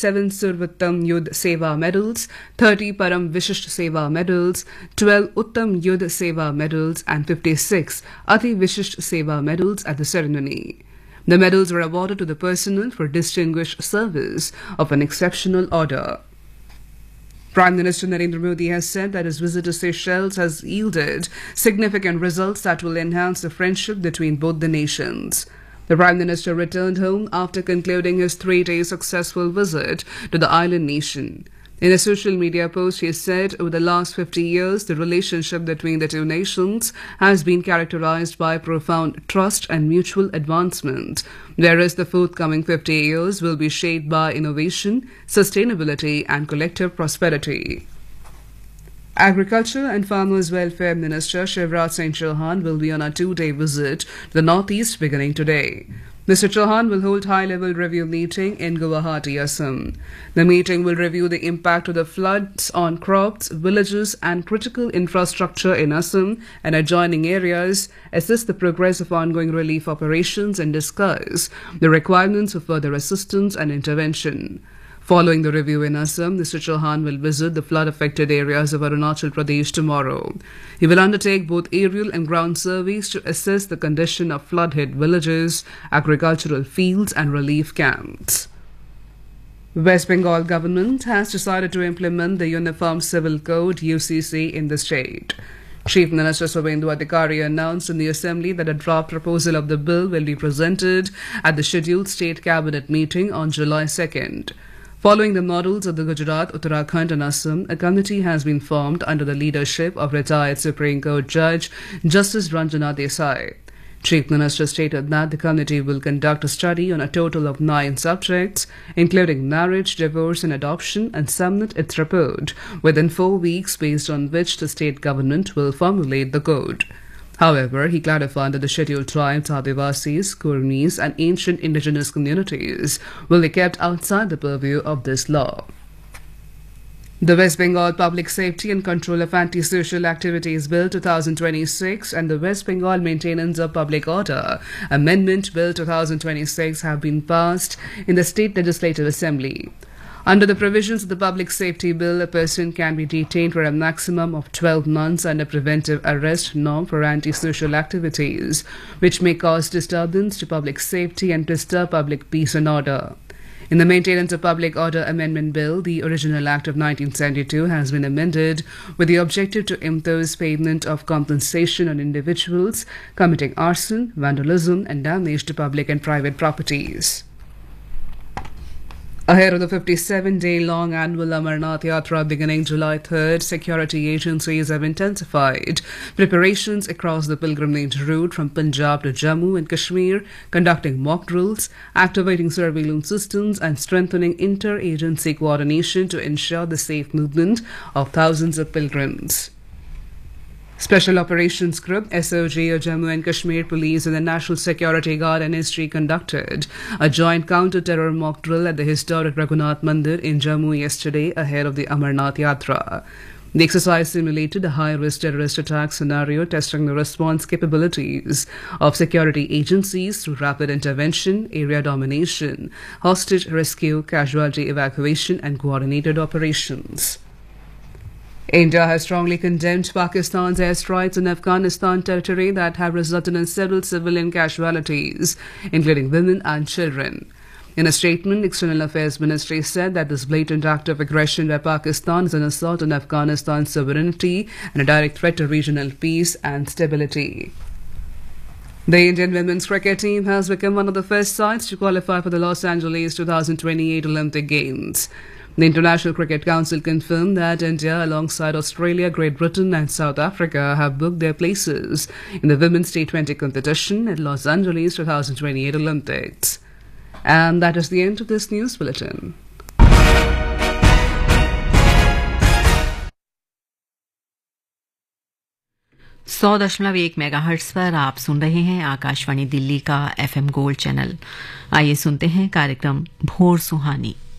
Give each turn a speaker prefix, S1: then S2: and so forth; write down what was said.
S1: 7 Survottam Yudh Seva medals, 30 Param Vishisht Seva medals, 12 Uttam Yudh Seva medals, and 56 Ati Vishisht Seva medals at the ceremony. The medals were awarded to the personnel for distinguished service of an exceptional order. Prime Minister Narendra Modi has said that his visit to Seychelles has yielded significant results that will enhance the friendship between both the nations. The Prime Minister returned home after concluding his 3-day successful visit to the island nation. In a social media post, he said, over the last 50 years, the relationship between the two nations has been characterized by profound trust and mutual advancement, whereas the forthcoming 50 years will be shaped by innovation, sustainability, and collective prosperity. Agriculture and Farmers Welfare Minister Shivraj Singh Chauhan will be on a 2-day visit to the Northeast beginning today. Mr. Chauhan will hold high-level review meeting in Guwahati, Assam. The meeting will review the impact of the floods on crops, villages and critical infrastructure in Assam and adjoining areas, assess the progress of ongoing relief operations and discuss the requirements of further assistance and intervention. Following the review in Assam, Mr. Chauhan will visit the flood-affected areas of Arunachal Pradesh tomorrow. He will undertake both aerial and ground surveys to assess the condition of flood-hit villages, agricultural fields and relief camps. West Bengal government has decided to implement the Uniform Civil Code (UCC) in the state. Chief Minister Suvendu Adhikari announced in the Assembly that a draft proposal of the bill will be presented at the scheduled state cabinet meeting on July 2nd. Following the models of the Gujarat, Uttarakhand and Assam, a committee has been formed under the leadership of retired Supreme Court Judge Justice Ranjana Desai. Chief Minister stated that the committee will conduct a study on a total of 9 subjects, including marriage, divorce and adoption, and submit its report within 4 weeks, based on which the state government will formulate the code. However, he clarified that the scheduled tribes, Adivasis, Kurmis and ancient indigenous communities will be kept outside the purview of this law. The West Bengal Public Safety and Control of Antisocial Activities Bill 2026 and the West Bengal Maintenance of Public Order Amendment Bill 2026 have been passed in the State Legislative Assembly. Under the provisions of the Public Safety Bill, a person can be detained for a maximum of 12 months under preventive arrest norm for antisocial activities, which may cause disturbance to public safety and disturb public peace and order. In the Maintenance of Public Order Amendment Bill, the original Act of 1972 has been amended with the objective to impose payment of compensation on individuals committing arson, vandalism and damage to public and private properties. Ahead of the 57-day-long annual Amarnath Yatra beginning July 3rd, security agencies have intensified preparations across the pilgrimage route from Punjab to Jammu and Kashmir, conducting mock drills, activating surveillance systems and strengthening inter-agency coordination to ensure the safe movement of thousands of pilgrims. Special Operations Group SOG of Jammu and Kashmir Police and the National Security Guard NSG conducted a joint counter-terror mock drill at the historic Raghunath Mandir in Jammu yesterday ahead of the Amarnath Yatra. The exercise simulated a high-risk terrorist attack scenario, testing the response capabilities of security agencies through rapid intervention, area domination, hostage rescue, casualty evacuation and coordinated operations. India has strongly condemned Pakistan's airstrikes in Afghanistan territory that have resulted in several civilian casualties, including women and children. In a statement, External Affairs Ministry said that this blatant act of aggression by Pakistan is an assault on Afghanistan's sovereignty and a direct threat to regional peace and stability. The Indian women's cricket team has become one of the first sides to qualify for the Los Angeles 2028 Olympic Games. The International Cricket Council confirmed that India, alongside Australia, Great Britain and South Africa, have booked their places in the Women's T20 competition at Los Angeles 2028 Olympics. And that is the end of this news bulletin.
S2: सौ दशमलव 1 megahertz पर आप सुन रहे हैं आकाशवाणी दिल्ली का FM gold channel. आइए सुनते हैं कार्यक्रम भोर सुहानी।